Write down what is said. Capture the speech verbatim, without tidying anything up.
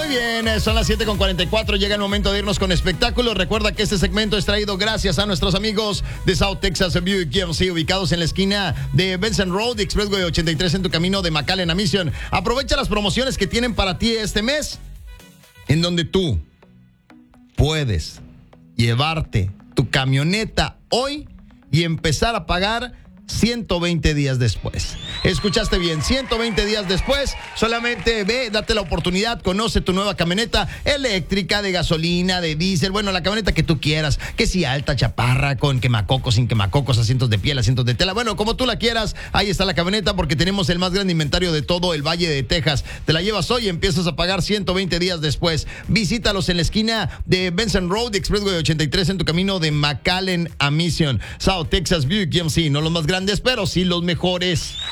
bien, son las siete con cuarenta y cuatro. Llega el momento de irnos con espectáculos. Recuerda que este segmento es traído gracias a nuestros amigos de South Texas Buick G M C, ubicados en la esquina de Benson Road, Expressway ochenta y tres, en tu camino de McAllen a Mission. Aprovecha las promociones que tienen para ti este mes, en donde tú puedes llevarte tu camioneta hoy y empezar a pagar ciento veinte días después. Escuchaste bien, ciento veinte días después. Solamente ve, date la oportunidad, conoce tu nueva camioneta eléctrica, de gasolina, de diésel, bueno, la camioneta que tú quieras, que si alta, chaparra, con quemacocos, sin quemacocos, asientos de piel, asientos de tela, bueno, como tú la quieras, ahí está la camioneta, porque tenemos el más grande inventario de todo el Valle de Texas. Te la llevas hoy y empiezas a pagar ciento veinte días después. Visítalos en la esquina de Benson Road, Expressway ochenta y tres, en tu camino de McAllen a Mission. South Texas Buick G M C, no los más grandes, pero sí los mejores.